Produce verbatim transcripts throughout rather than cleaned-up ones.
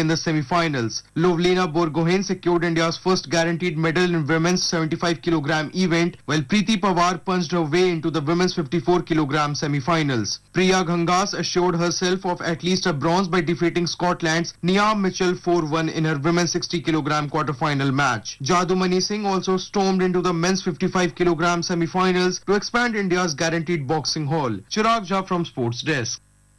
in the semi-finals. Lovlina Borgohain secured India's first guaranteed medal in women's seventy-five kilogram event, while Preeti Pawar punched her way into the women's fifty-four kilogram semi-finals. Priya Gangas assured herself of at least a bronze by defeating Scotland's Niamh Mitchell four one in her women's sixty kilogram quarter-final match. Jadumani Singh also stormed into the men's fifty-five kilogram semi-finals to expand India's guaranteed boxing haul. Chirag Jha from Sports Desk.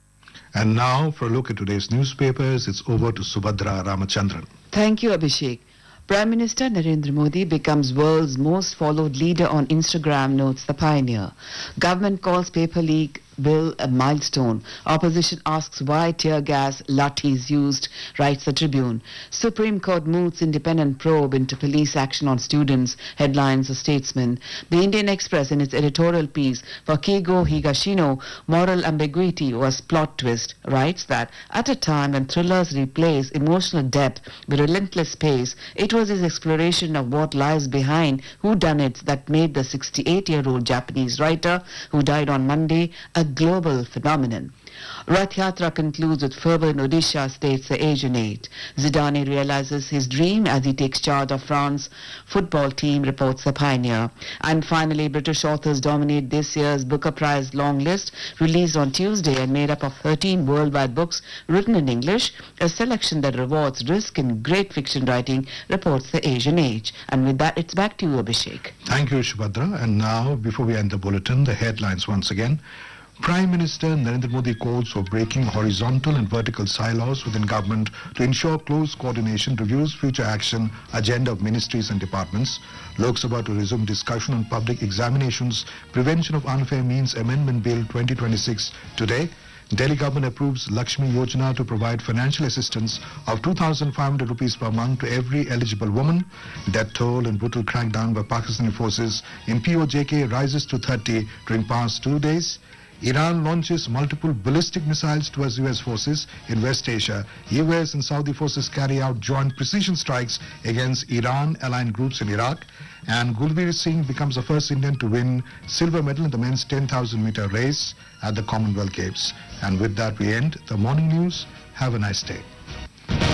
And now, for a look at today's newspapers, it's over to Subhadra Ramachandran. Thank you, Abhishek. Prime Minister Narendra Modi becomes world's most followed leader on Instagram, notes the Pioneer. Government calls paper leak bill a milestone. Opposition asks why tear gas lathis used, writes the Tribune. Supreme Court moots independent probe into police action on students, headlines the Statesman. The Indian Express in its editorial piece, for Keigo Higashino, moral ambiguity was plot twist, writes that at a time when thrillers replace emotional depth with relentless pace, it was his exploration of what lies behind whodunits that made the sixty-eight-year-old Japanese writer, who died on Monday, a global phenomenon. Rath Yatra concludes with fervor in Odisha, states the Asian Age. Zidane realizes his dream as he takes charge of France's football team, reports the Pioneer. And finally, British authors dominate this year's Booker Prize long list, released on Tuesday and made up of thirteen worldwide books written in English, a selection that rewards risk in great fiction writing, reports the Asian Age. And with that, it's back to you, Abhishek. Thank you, Subhadra. And now, before we end the bulletin, the headlines once again. Prime Minister Narendra Modi calls for breaking horizontal and vertical silos within government to ensure close coordination, reviews future action agenda of ministries and departments. Lok Sabha to resume discussion on public examinations, prevention of unfair means amendment bill twenty twenty-six today. Delhi government approves Lakshmi Yojana to provide financial assistance of two thousand five hundred rupees per month to every eligible woman. Death toll and brutal crackdown by Pakistani forces in P O J K rises to thirty during past two days. Iran launches multiple ballistic missiles towards U S forces in West Asia. U S and Saudi forces carry out joint precision strikes against Iran-aligned groups in Iraq. And Gulveer Singh becomes the first Indian to win silver medal in the men's ten thousand meter race at the Commonwealth Games. And with that, we end the morning news. Have a nice day.